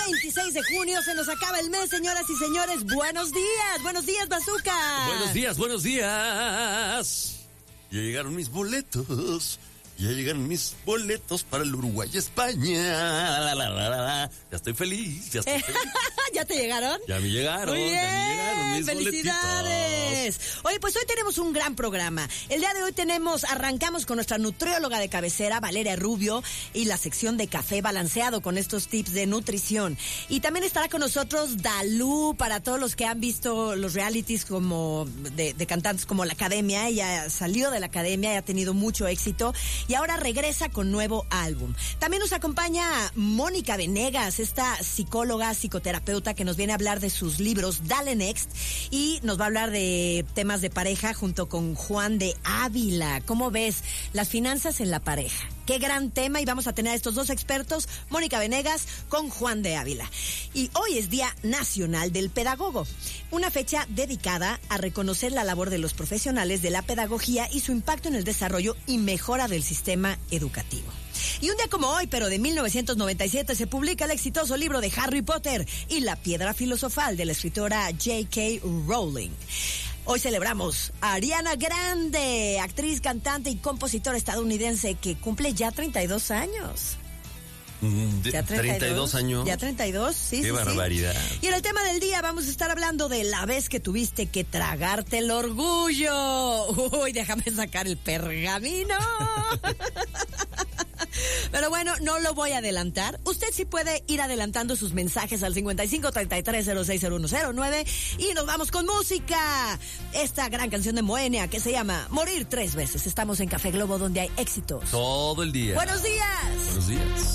26 de junio, se nos acaba el mes, señoras y señores. Buenos días, Bazooka. Buenos días. Ya llegaron mis boletos. Para el Uruguay-España. Ya estoy feliz. ¿Ya te llegaron? Ya me llegaron. Muy bien, ya me llegaron mis felicidades. boletitos. Oye, pues hoy tenemos un gran programa. El día de hoy arrancamos con nuestra nutrióloga de cabecera, Valeria Rubio, y la sección de café balanceado con estos tips de nutrición. Y también estará con nosotros Dalú, para todos los que han visto los realities como de cantantes como La Academia. Ella salió de La Academia y ha tenido mucho éxito. Y ahora regresa con nuevo álbum. También nos acompaña Mónica Venegas, esta psicóloga, psicoterapeuta que nos viene a hablar de sus libros Dale Next, y nos va a hablar de temas de pareja junto con Juan de Ávila. ¿Cómo ves las finanzas en la pareja? Qué gran tema, y vamos a tener a estos dos expertos, Mónica Venegas con Juan de Ávila. Y hoy es Día Nacional del Pedagogo, una fecha dedicada a reconocer la labor de los profesionales de la pedagogía y su impacto en el desarrollo y mejora del sistema educativo. Y un día como hoy, pero de 1997, se publica el exitoso libro de Harry Potter y la piedra filosofal de la escritora J.K. Rowling. Hoy celebramos a Ariana Grande, actriz, cantante y compositora estadounidense que cumple ya 32 años. ¿Ya 32 años? Ya 32, sí. Qué barbaridad. Sí. Y en el tema del día vamos a estar hablando de la vez que tuviste que tragarte el orgullo. Uy, déjame sacar el pergamino. Pero bueno, no lo voy a adelantar. Usted sí puede ir adelantando sus mensajes al 5533060109 y nos vamos con música. Esta gran canción de Moenia que se llama Morir 3 veces. Estamos en Café Globo, donde hay éxitos todo el día. Buenos días. Buenos días.